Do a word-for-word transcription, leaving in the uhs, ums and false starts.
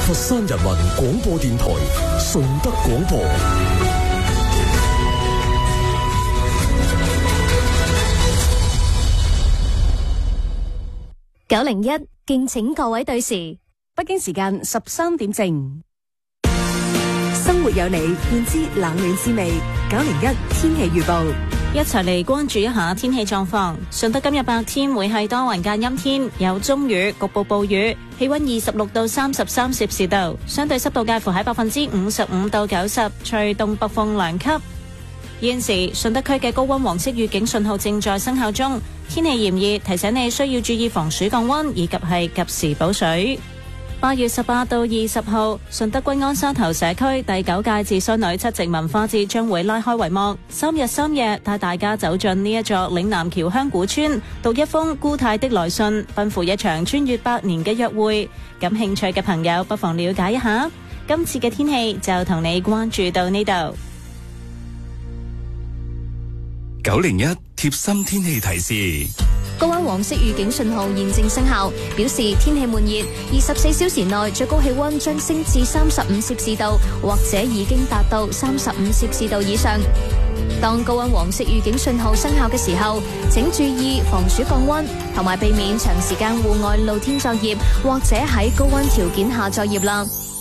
佛山人民廣播電台順德廣播。 九零一，敬請各位對時。 北京時間十三點正。生活有你，便知冷暖滋味。九零一天氣預報， 一齊嚟關注一下天氣狀況。順德今日白天會係多雲間陰天，有中雨，局部暴雨，氣溫二十六到三十三攝氏度，相對濕度介乎喺百分之五十五到九十，吹東北風兩級。現時順德區嘅高溫黃色預警信號正在生效中，天氣炎熱，提醒你需要注意防暑降溫以及係及時補水。八月十八到二十號，順德均安沙頭社區第九屆至衰女七夕文化節將會拉開帷幕，三日三夜帶大家走進呢一座嶺南橋鄉古村，讀一封姑太的來信，奔赴一場穿越百年嘅約會。感興趣嘅朋友不妨了解一下。今次嘅天氣就同你關注到呢度。 九零一貼心天氣提示。 高溫黃色預警信號現正生效，表示天氣悶熱，二十四小時內最高氣溫將升至三十五攝氏度，或者已經達到三十五攝氏度以上。當高溫黃色預警信號生效嘅時候，請注意防暑降溫，同埋避免長時間戶外露天作業或者喺高溫條件下作業啦。